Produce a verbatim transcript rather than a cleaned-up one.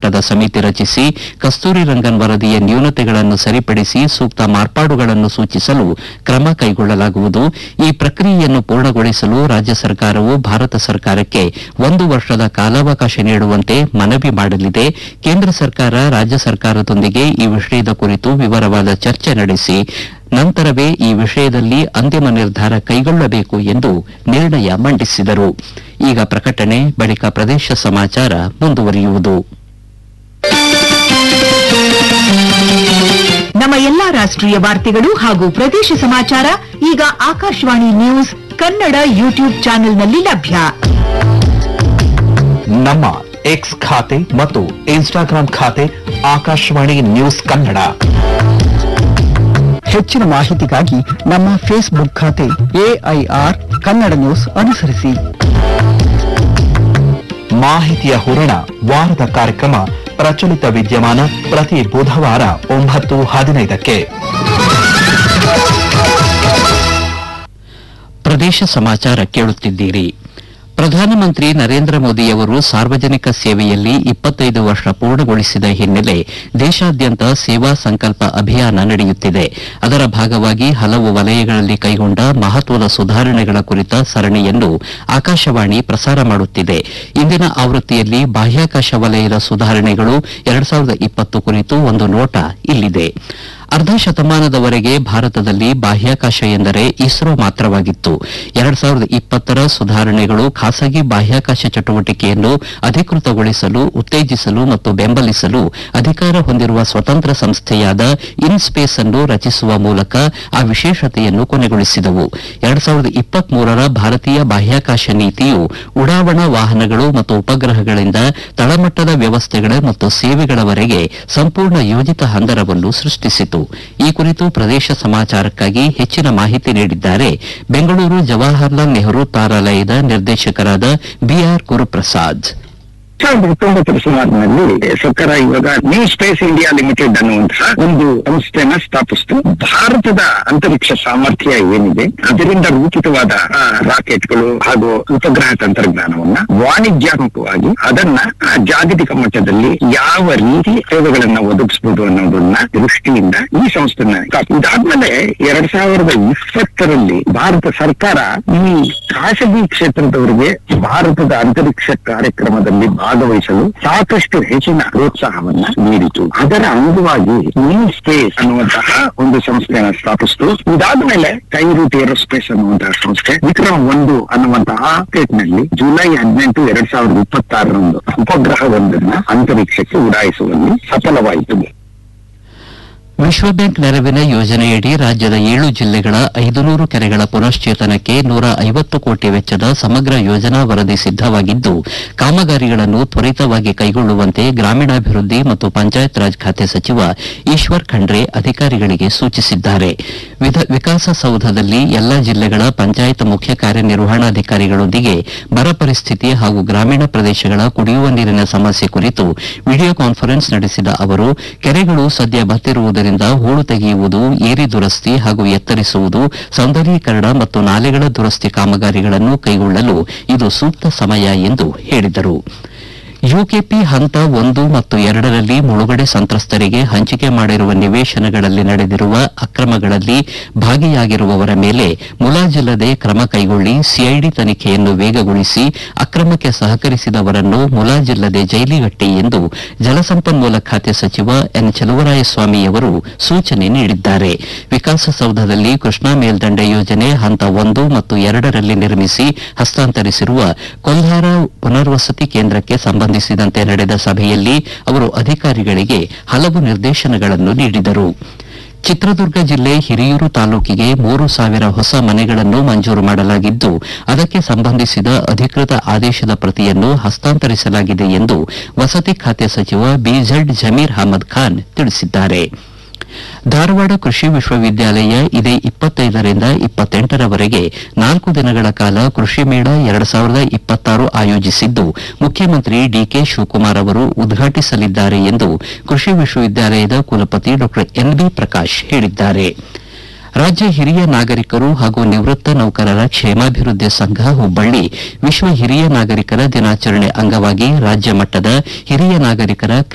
ಮಟ್ಟದ ಸಮಿತಿ ರಚಿಸಿ ಕಸ್ತೂರಿ ರಂಗನ್ ವರದಿಯ ನ್ಯೂನತೆಗಳನ್ನು ಸರಿಪಡಿಸಿ ಸೂಕ್ತ ಮಾರ್ಪಾಡುಗಳನ್ನು ಸೂಚಿಸಲು ಕ್ರಮ ಕೈಗೊಳ್ಳಲಾಗುವುದು. ಈ ಪ್ರಕ್ರಿಯೆಯನ್ನು ಪೂರ್ಣಗೊಳಿಸಲು ರಾಜ್ಯ ಸರ್ಕಾರವು ಭಾರತ ಸರ್ಕಾರಕ್ಕೆ ಒಂದು ವರ್ಷದ ಕಾಲಾವಕಾಶ ನೀಡುವಂತೆ ಮನವಿ ಮಾಡಲಿದೆ. ಕೇಂದ್ರ ಸರ್ಕಾರ ರಾಜ್ಯ ಸರ್ಕಾರದೊಂದಿಗೆ ಈ ವಿಷಯದ ಕುರಿತು ವಿವರವಾದ ಚರ್ಚೆ ನಡೆಸಿ ನಂತರವೇ ಈ ವಿಷಯದಲ್ಲಿ ಅಂತಿಮ ನಿರ್ಧಾರ ಕೈಗೊಳ್ಳಬೇಕು ಎಂದು ನಿರ್ಣಯ ಮಂಡಿಸಿದರು. ಈಗ ಪ್ರಕಟಣೆ ಬಳಿಕ ಪ್ರದೇಶ ಸಮಾಚಾರ ಮುಂದುವರಿಯುವುದು. ನಮ್ಮ ಎಲ್ಲಾ ರಾಷ್ಟ್ರೀಯ ವಾರ್ತೆಗಳು ಹಾಗೂ ಪ್ರದೇಶ ಸಮಾಚಾರ ಈಗ ಆಕಾಶವಾಣಿ ನ್ಯೂಸ್ ಕನ್ನಡ ಯೂಟ್ಯೂಬ್ ಚಾನೆಲ್ನಲ್ಲಿ ಲಭ್ಯ. ನಮ್ಮ ಎಕ್ಸ್ ಖಾತೆ ಮತ್ತು ಇನ್ಸ್ಟಾಗ್ರಾಂ ಖಾತೆ ಆಕಾಶವಾಣಿ ನ್ಯೂಸ್ ಕನ್ನಡ. ಹೆಚ್ಚಿನ ಮಾಹಿತಿಗಾಗಿ ನಮ್ಮ ಫೇಸ್ಬುಕ್ ಖಾತೆ ಎಐಆರ್ ಕನ್ನಡ ನ್ಯೂಸ್ ಅನುಸರಿಸಿ. ಮಾಹಿತಿಯ ಹೂರಣ ವಾರದ ಕಾರ್ಯಕ್ರಮ ಪ್ರಚಲಿತ ವಿದ್ಯಮಾನ ಪ್ರತಿ ಬುಧವಾರ ಒಂಬತ್ತು ಹದಿನೈದಕ್ಕೆ. ಪ್ರದೇಶ ಸಮಾಚಾರ ಕೇಳುತ್ತಿದ್ದೀರಿ. ಪ್ರಧಾನಮಂತ್ರಿ ನರೇಂದ್ರ ಮೋದಿಯವರು ಸಾರ್ವಜನಿಕ ಸೇವೆಯಲ್ಲಿ ಇಪ್ಪತ್ತೈದು ವರ್ಷ ಪೂರ್ಣಗೊಳಿಸಿದ ಹಿನ್ನೆಲೆ ದೇಶಾದ್ಯಂತ ಸೇವಾ ಸಂಕಲ್ಪ ಅಭಿಯಾನ ನಡೆಯುತ್ತಿದೆ. ಅದರ ಭಾಗವಾಗಿ ಹಲವು ವಲಯಗಳಲ್ಲಿ ಕೈಗೊಂಡ ಮಹತ್ವದ ಸುಧಾರಣೆಗಳ ಕುರಿತ ಸರಣಿಯನ್ನು ಆಕಾಶವಾಣಿ ಪ್ರಸಾರ ಮಾಡುತ್ತಿದೆ. ಇಂದಿನ ಆವೃತ್ತಿಯಲ್ಲಿ ಬಾಹ್ಯಾಕಾಶ ವಲಯದ ಸುಧಾರಣೆಗಳು ಎರಡ್ ಸಾವಿರದ ಇಪ್ಪತ್ತು ಕುರಿತು ಒಂದು ನೋಟ ಇಲ್ಲಿದೆ. ಅರ್ಧ ಶತಮಾನದವರೆಗೆ ಭಾರತದಲ್ಲಿ ಬಾಹ್ಯಾಕಾಶ ಎಂದರೆ ಇಸ್ರೋ ಮಾತ್ರವಾಗಿತ್ತು. ಎರಡ್ ಸಾವಿರದ ಇಪ್ಪತ್ತರ ಸುಧಾರಣೆಗಳು ಖಾಸಗಿ ಬಾಹ್ಯಾಕಾಶ ಚಟುವಟಿಕೆಯನ್ನು ಅಧಿಕೃತಗೊಳಿಸಲು, ಉತ್ತೇಜಿಸಲು ಮತ್ತು ಬೆಂಬಲಿಸಲು ಅಧಿಕಾರ ಹೊಂದಿರುವ ಸ್ವತಂತ್ರ ಸಂಸ್ಥೆಯಾದ ಇನ್ಸ್ಪೇಸ್ ಅನ್ನು ರಚಿಸುವ ಮೂಲಕ ಆ ವಿಶೇಷತೆಯನ್ನು ಕೊನೆಗೊಳಿಸಿದವು. ಎರಡ್ ಸಾವಿರದ ಇಪ್ಪತ್ಮೂರರ ಭಾರತೀಯ ಬಾಹ್ಯಾಕಾಶ ನೀತಿಯು ಉಡಾವಣಾ ವಾಹನಗಳು ಮತ್ತು ಉಪಗ್ರಹಗಳಿಂದ ತಳಮಟ್ಟದ ವ್ಯವಸ್ಥೆಗಳ ಮತ್ತು ಸೇವೆಗಳವರೆಗೆ ಸಂಪೂರ್ಣ ಯೋಜಿತ ಹಂದರವನ್ನು ಸೃಷ್ಟಿಸಿತು. ಈ ಕುರಿತು ಪ್ರದೇಶ ಸಮಾಚಾರಕ್ಕಾಗಿ ಹೆಚ್ಚಿನ ಮಾಹಿತಿ ನೀಡಿದ್ದಾರೆ ಬೆಂಗಳೂರು ಜವಾಹರಲಾಲ್ ನೆಹರು ತಾರಾಲಯದ ನಿರ್ದೇಶಕರಾದ ಬಿಆರ್ ಗುರುಪ್ರಸಾದ್. ಸಾವಿರದ ಹತ್ತೊಂಬತ್ತರ ಸುಮಾರಿನಲ್ಲಿ ಸರ್ಕಾರ ಇವಾಗ ನ್ಯೂ ಸ್ಪೇಸ್ ಇಂಡಿಯಾ ಲಿಮಿಟೆಡ್ ಅನ್ನುವಂತಹ ಒಂದು ಸಂಸ್ಥೆಯನ್ನ ಸ್ಥಾಪಿಸಿತು. ಭಾರತದ ಅಂತರಿಕ್ಷ ಸಾಮರ್ಥ್ಯ ಏನಿದೆ ಅದರಿಂದ ರೂಪಿತವಾದ ರಾಕೆಟ್ಗಳು ಹಾಗೂ ಉಪಗ್ರಹ ತಂತ್ರಜ್ಞಾನವನ್ನ ವಾಣಿಜ್ಯಾತ್ಮಕವಾಗಿ ಅದನ್ನ ಜಾಗತಿಕ ಮಟ್ಟದಲ್ಲಿ ಯಾವ ರೀತಿ ಸೇವೆಗಳನ್ನ ಒದಗಿಸಬಹುದು ಅನ್ನೋದನ್ನ ದೃಷ್ಟಿಯಿಂದ ಈ ಸಂಸ್ಥೆನ ಇದಾದ್ಮೇಲೆ ಎರಡ್ ಸಾವಿರದ ಇಪ್ಪತ್ತರಲ್ಲಿ ಭಾರತ ಸರ್ಕಾರ ಈ ಖಾಸಗಿ ಕ್ಷೇತ್ರದವರಿಗೆ ಭಾರತದ ಅಂತರಿಕ್ಷ ಕಾರ್ಯಕ್ರಮದಲ್ಲಿ ಭಾಗವಹಿಸಲು ಸಾಕಷ್ಟು ಹೆಚ್ಚಿನ ಪ್ರೋತ್ಸಾಹವನ್ನ ನೀಡಿತು. ಅದರ ಅಂಗವಾಗಿ ನ್ಯೂ ಸ್ಪೇಸ್ ಅನ್ನುವಂತಹ ಒಂದು ಸಂಸ್ಥೆಯನ್ನು ಸ್ಥಾಪಿಸಿತು. ಇದಾದ್ಮೇಲೆ ಕೈರೂಟ್ ಏರೋಸ್ಪೇಸ್ ಅನ್ನುವಂತಹ ಸಂಸ್ಥೆ ವಿಕ್ರಮ್ ಒಂದು ಅನ್ನುವಂತಹ ರಾಕೆಟ್ ನಲ್ಲಿ ಜುಲೈ ಹದಿನೆಂಟು ಎರಡ್ ಸಾವಿರದ ಇಪ್ಪತ್ತಾರರಂದು ಉಪಗ್ರಹವೊಂದನ್ನ ಅಂತರಿಕ್ಷಕ್ಕೆ ಉಡಾಯಿಸುವಲ್ಲಿ ಸಫಲವಾಯಿತು. ವಿಶ್ವ ಬ್ಯಾಂಕ್ ನೆರವಿನ ಯೋಜನೆಯಡಿ ರಾಜ್ಯದ ಏಳು ಜಿಲ್ಲೆಗಳ ಐದುನೂರು ಕೆರೆಗಳ ಪುನಶ್ಚೇತನಕ್ಕೆ ನೂರ ಐವತ್ತು ಕೋಟಿ ವೆಚ್ಚದ ಸಮಗ್ರ ಯೋಜನಾ ವರದಿ ಸಿದ್ದವಾಗಿದ್ದು, ಕಾಮಗಾರಿಗಳನ್ನು ತ್ವರಿತವಾಗಿ ಕೈಗೊಳ್ಳುವಂತೆ ಗ್ರಾಮೀಣಾಭಿವೃದ್ಧಿ ಮತ್ತು ಪಂಚಾಯತ್ ರಾಜ್ ಖಾತೆ ಸಚಿವ ಈಶ್ವರ್ ಖಂಡ್ರೆ ಅಧಿಕಾರಿಗಳಿಗೆ ಸೂಚಿಸಿದ್ದಾರೆ. ವಿಕಾಸಸೌಧದಲ್ಲಿ ಎಲ್ಲಾ ಜಿಲ್ಲೆಗಳ ಪಂಚಾಯತ್ ಮುಖ್ಯ ಕಾರ್ಯನಿರ್ವಹಣಾಧಿಕಾರಿಗಳೊಂದಿಗೆ ಬರ ಪರಿಸ್ಥಿತಿ ಹಾಗೂ ಗ್ರಾಮೀಣ ಪ್ರದೇಶಗಳ ಕುಡಿಯುವ ನೀರಿನ ಸಮಸ್ಯೆ ಕುರಿತು ವಿಡಿಯೋ ಕಾನ್ಫರೆನ್ಸ್ ನಡೆಸಿದ ಅವರು, ಕೆರೆಗಳು ಸದ್ಯ ಬತ್ತಿರುವುದರಿಂದ ಹೂಳು ತೆಗೆಯುವುದು, ಏರಿ ದುರಸ್ತಿ ಹಾಗೂ ಎತ್ತರಿಸುವುದು, ಸೌಂದರ್ಯೀಕರಣ ಮತ್ತು ನಾಲೆಗಳ ದುರಸ್ತಿ ಕಾಮಗಾರಿಗಳನ್ನು ಕೈಗೊಳ್ಳಲು ಇದು ಸೂಕ್ತ ಸಮಯ ಎಂದು ಹೇಳಿದರು. ಯುಕೆಪಿ ಹಂತ ಒಂದು ಮತ್ತು ಎರಡರಲ್ಲಿ ಮುಳುಗಡೆ ಸಂತ್ರಸ್ತರಿಗೆ ಹಂಚಿಕೆ ಮಾಡಿರುವ ನಿವೇಶನಗಳಲ್ಲಿ ನಡೆದಿರುವ ಅಕ್ರಮಗಳಲ್ಲಿ ಭಾಗಿಯಾಗಿರುವವರ ಮೇಲೆ ಮುಲಾಜಿಲ್ಲದೆ ಕ್ರಮ ಕೈಗೊಳ್ಳಿ, ಸಿಐಡಿ ತನಿಖೆಯನ್ನು ವೇಗಗೊಳಿಸಿ ಅಕ್ರಮಕ್ಕೆ ಸಹಕರಿಸಿದವರನ್ನು ಮುಲಾಜಿಲ್ಲದೆ ಜೈಲಿಗಟ್ಟಿ ಎಂದು ಜಲಸಂಪನ್ಮೂಲ ಖಾತೆ ಸಚಿವ ಎನ್ ಚಲುವರಾಯಸ್ವಾಮಿಯವರು ಸೂಚನೆ ನೀಡಿದ್ದಾರೆ. ವಿಕಾಸಸೌಧದಲ್ಲಿ ಕೃಷ್ಣಾ ಮೇಲ್ದಂಡೆ ಯೋಜನೆ ಹಂತ ಒಂದು ಮತ್ತು ಎರಡರಲ್ಲಿ ನಿರ್ಮಿಸಿ ಹಸ್ತಾಂತರಿಸಿರುವ ಕೊಲ್ಹಾರ ಪುನರ್ವಸತಿ ಕೇಂದ್ರಕ್ಕೆ ಸಂಬಂಧಿಸಿದಂತೆ ನಡೆದ ಸಭೆಯಲ್ಲಿ ಅವರು ಅಧಿಕಾರಿಗಳಿಗೆ ಹಲವು ನಿರ್ದೇಶನಗಳನ್ನು ನೀಡಿದರು. ಚಿತ್ರದುರ್ಗ ಜಿಲ್ಲೆ ಹಿರಿಯೂರು ತಾಲೂಕಿಗೆ ಮೂರು ಸಾವಿರ ಹೊಸ ಮನೆಗಳನ್ನು ಮಂಜೂರು ಮಾಡಲಾಗಿದ್ದು, ಅದಕ್ಕೆ ಸಂಬಂಧಿಸಿದ ಅಧಿಕೃತ ಆದೇಶದ ಪ್ರತಿಯನ್ನು ಹಸ್ತಾಂತರಿಸಲಾಗಿದೆ ಎಂದು ವಸತಿ ಖಾತೆ ಸಚಿವ ಬಿಝಡ್ ಜಮೀರ್ ಅಹಮದ್ ಖಾನ್ ತಿಳಿಸಿದ್ದಾರೆ. ಧಾರವಾಡ ಕೃಷಿ ವಿಶ್ವವಿದ್ಯಾಲಯ ಇದೇ ಇಪ್ಪತ್ತೈದರಿಂದ ಇಪ್ಪತ್ತೆಂಟರವರೆಗೆ ನಾಲ್ಕು ದಿನಗಳ ಕಾಲ ಕೃಷಿ ಮೇಳ ಎರಡು ಸಾವಿರದ ಇಪ್ಪತ್ತಾರು ಆಯೋಜಿಸಿದ್ದು, ಮುಖ್ಯಮಂತ್ರಿ ಡಿಕೆ ಶಿವಕುಮಾರ್ ಅವರು ಉದ್ಘಾಟಿಸಲಿದ್ದಾರೆ ಎಂದು ಕೃಷಿ ವಿಶ್ವವಿದ್ಯಾಲಯದ ಕುಲಪತಿ ಡಾ ಎನ್ ಬಿ ಪ್ರಕಾಶ್ ಹೇಳಿದ್ದಾರೆ. ರಾಜ್ಯ ಹಿರಿಯ ನಾಗರಿಕರು ಹಾಗೂ ನಿವೃತ್ತ ನೌಕರರ ಕ್ಷೇಮಾಭಿವೃದ್ಧಿ ಸಂಘ ಹುಬ್ಬಳ್ಳಿ ವಿಶ್ವ ಹಿರಿಯ ನಾಗರಿಕರ ದಿನಾಚರಣೆ ಅಂಗವಾಗಿ ರಾಜ್ಯ ಮಟ್ಟದ ಹಿರಿಯ ನಾಗರಿಕರ